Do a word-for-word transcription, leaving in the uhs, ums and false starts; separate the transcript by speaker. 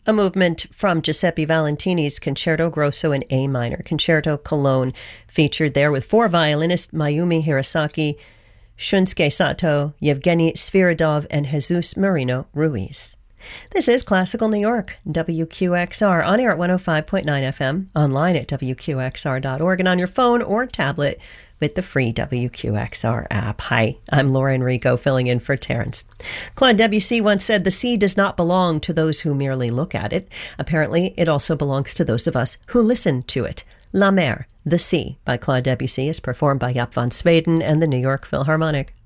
Speaker 1: a movement from Giuseppe Valentini's Concerto Grosso in A minor, Concerto Cologne, featured there with four violinists Mayumi Hirasaki, Shunsuke Sato, Yevgeny Sviridov, and Jesus Marino Ruiz. This is Classical New York, W Q X R, on air at one oh five point nine F M, online at W Q X R dot org, and on your phone or tablet with the free W Q X R app. Hi, I'm Laura Enrico, filling in for Terrence. Claude Debussy once said, "The sea does not belong to those who merely look at it. Apparently, it also belongs to those of us who listen to it." La Mer, The Sea, by Claude Debussy, is performed by Jaap van Zweden and the New York Philharmonic.